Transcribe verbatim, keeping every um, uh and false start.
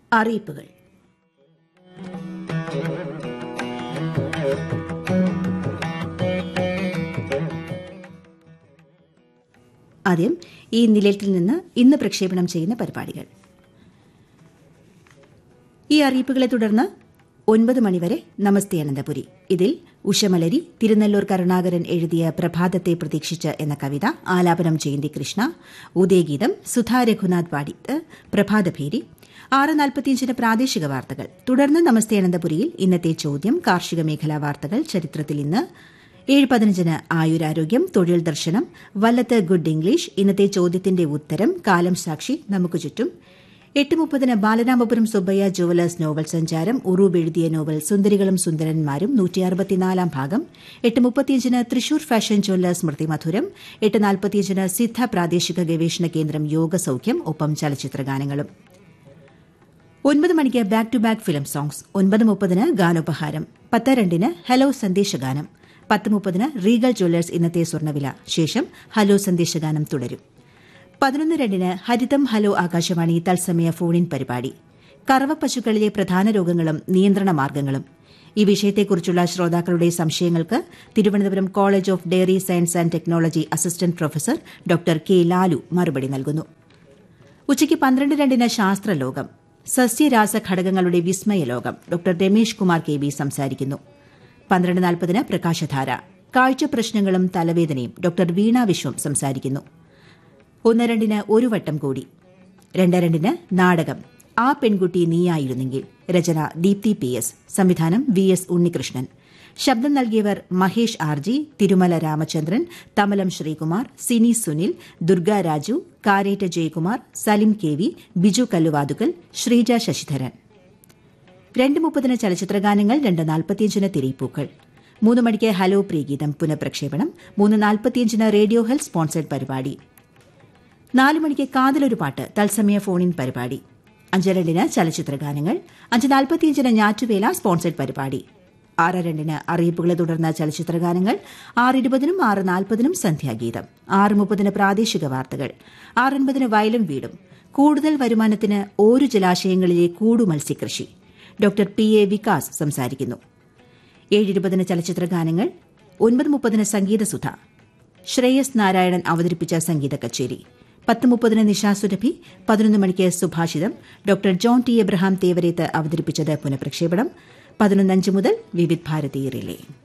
അറിയിപ്പുകൾ. ആദ്യം ഈ നിലയത്തിൽ നിന്ന് ഇന്ന് പ്രക്ഷേപണം ചെയ്യുന്ന പരിപാടികൾ. ഈ അറിയിപ്പുകളെ തുടർന്ന് ഒൻപത് മണിവരെ നമസ്തേ അനന്തപുരി. ഇതിൽ ഉഷമലരി, തിരുനെല്ലൂർ കരുണാകരൻ എഴുതിയ പ്രഭാതത്തെ പ്രതീക്ഷിച്ച് എന്ന കവിത, ആലാപനം ജയന്തി കൃഷ്ണ, ഉദയഗീതം സുധാ രഘുനാഥ് പാടിത്ത്, പ്രഭാതഭേരി. ആറ് നാൽപ്പത്തിയഞ്ചിന് പ്രാദേശിക വാർത്തകൾ. തുടർന്ന് നമസ്തേ അനന്തപുരിയിൽ ഇന്നത്തെ ചോദ്യം, കാർഷിക മേഖലാ വാർത്തകൾ, ചരിത്രത്തിൽ ഇന്ന്. ഏഴ് പതിനഞ്ചിന് ആയുരാരോഗ്യം, തൊഴിൽ ദർശനം, വല്ലത്ത് ഗുഡ് ഇംഗ്ലീഷ്, ഇന്നത്തെ ചോദ്യത്തിന്റെ ഉത്തരം, കാലം സാക്ഷി, നമുക്ക് ചുറ്റും. എട്ട് മുപ്പതിന് ബാലരാമപുരം സുബ്ബയ്യ ജുവലേഴ്സ് നോവൽ സഞ്ചാരം, ഉറൂബ് എഴുതിയ നോവൽ സുന്ദരികളും സുന്ദരന്മാരും, നൂറ്റി അറുപത്തിനാലാം ഭാഗം. എട്ട് മുപ്പത്തിയഞ്ചിന് തൃശൂർ ഫാഷൻ ജ്വല്ലേഴ്സ് സ്മൃതി മധുരം. എട്ട് നാൽപ്പത്തിയഞ്ചിന് സിദ്ധ പ്രാദേശിക ഗവേഷണ കേന്ദ്രം യോഗ സൌഖ്യം, ഒപ്പം ചലച്ചിത്രഗാനങ്ങളും. ഒൻപത് മണിക്ക് back to back film songs. ഒൻപത് മുപ്പതിന് ഗാനോപഹാരം. പത്ത് രണ്ടിന് ഹലോ സന്ദേശഗാനം. പത്ത് മുപ്പതിന് റീഗൽ ജ്വല്ലേഴ്സ് ഇന്നത്തെ സ്വർണ്ണവില. ശേഷം ഹലോ സന്ദേശഗാനം തുടരും. പതിനൊന്ന് രണ്ടിന് ഹരിതം ഹലോ ആകാശവാണി തത്സമയ ഫോണിൻ പരിപാടി. കറവ പശുക്കളിലെ പ്രധാന രോഗങ്ങളും നിയന്ത്രണ മാർഗ്ഗങ്ങളും. ഈ വിഷയത്തെക്കുറിച്ചുള്ള ശ്രോതാക്കളുടെ സംശയങ്ങൾക്ക് Thiruvananthapuram college of dairy science and technology assistant professor doctor K Lalu മറുപടി നൽകുന്നു. ഉച്ചയ്ക്ക് പന്ത്രണ്ട് രണ്ടിന് ശാസ്ത്രലോകം. സസ്യരാസഘടകങ്ങളുടെ വിസ്മയ ലോകം. Doctor Ramesh Kumar K B സംസാരിക്കുന്നു. പന്ത്രണ്ട് നാൽപ്പതിന് പ്രകാശധാര. കാഴ്ച പ്രശ്നങ്ങളും തലവേദനയും. ഡോക്ടർ വീണ വിശ്വം സംസാരിക്കുന്നു. ഒന്ന് രണ്ടിന് ഒരു വട്ടം കൂടി. രണ്ട് രണ്ടിന് നാടകം ആ പെൺകുട്ടി നീയായിരുന്നെങ്കിൽ. രചന ദീപ്തി പി എസ്. സംവിധാനം വി എസ് ഉണ്ണികൃഷ്ണൻ. ശബ്ദം നൽകിയവർ Mahesh R G, Thirumala Ramachandran, Thamalam Sreekumar, Sini Sunil, Durga Raju, കാരേറ്റ Jayakumar, Salim K V, Biju Kalluvathukkal, Sreeja Sasidharan. രണ്ട് മുപ്പതിന് ചലച്ചിത്രഗാനങ്ങൾ. രണ്ട് നാൽപ്പത്തിയഞ്ചിന് തിരയിപ്പൂക്കൾ. മൂന്ന് മണിക്ക് ഹലോ പ്രിയഗീതം പുനഃപ്രക്ഷേപണം. മൂന്ന് നാൽപ്പത്തിയഞ്ചിന് റേഡിയോ ഹെൽത്ത് സ്പോൺസേഡ് പരിപാടി. നാല് മണിക്ക് കാതിലൊരു പാട്ട് തത്സമയ ഫോണിൻ പരിപാടി. അഞ്ച് രണ്ടിന് ചലച്ചിത്രഗാനങ്ങൾ. അഞ്ച് നാൽപ്പത്തിയഞ്ചിന് ഞാറ്റുവേല സ്പോൺസേഡ് പരിപാടി. ആറ് രണ്ടിന് അറിയിപ്പുകളെ തുടർന്ന് ചലച്ചിത്രഗാനങ്ങൾ. ആറ് ഇരുപതിനും ആറ് നാൽപ്പതിനും സന്ധ്യാഗീതം. ആറ് മുപ്പതിന് പ്രാദേശിക വാർത്തകൾ. ആറ് അൻപതിന് വയലും വീടും. കൂടുതൽ വരുമാനത്തിന് ഓരു ജലാശയങ്ങളിലെ കൂടു മത്സ്യകൃഷി. ഡോക്ടർ പി എ വികാസ് സംസാരിക്കുന്നു. ഏഴ് ഇരുപതിന് ചലച്ചിത്രഗാനങ്ങൾ. ഒൻപത് മുപ്പതിന് സംഗീതസുധ. ശ്രേയസ് നാരായണൻ അവതരിപ്പിച്ച സംഗീത കച്ചേരി. പത്ത് മുപ്പതിന് നിശാസുരഭി. പതിനൊന്ന് മണിക്ക് സുഭാഷിതം. Doctor John T Abraham Thevareth അവതരിപ്പിച്ചത് പുനഃപ്രക്ഷേപണം. പതിനൊന്നഞ്ച് മുതൽ വിവിധ് ഭാരതി റിലേ.